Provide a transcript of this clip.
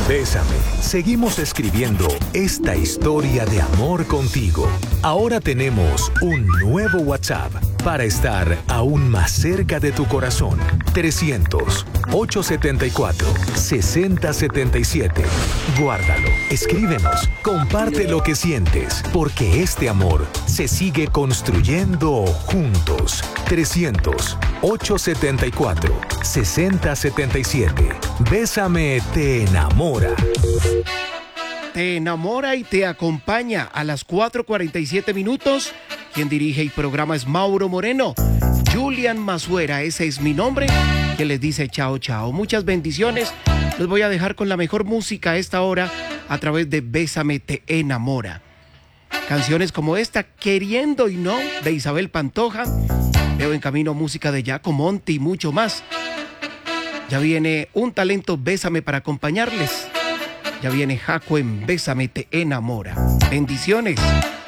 Bésame. Seguimos escribiendo esta historia de amor contigo. Ahora tenemos un nuevo WhatsApp para estar aún más cerca de tu corazón. 300-874-6077. Guárdalo, escríbenos, comparte lo que sientes, porque este amor se sigue construyendo juntos. 300-874-6077. Bésame te enamora. Te enamora y te acompaña a las 4:47 minutos. Quien dirige el programa es Mauro Moreno. Julian Masuera, ese es mi nombre, que les dice chao, chao. Muchas bendiciones. Los voy a dejar con la mejor música a esta hora a través de Bésame te enamora. Canciones como esta, Queriendo y no, de Isabel Pantoja. Veo en camino música de Jaco Monti y mucho más. Ya viene un talento Bésame para acompañarles. Ya viene Jaco en Bésame te enamora. Bendiciones.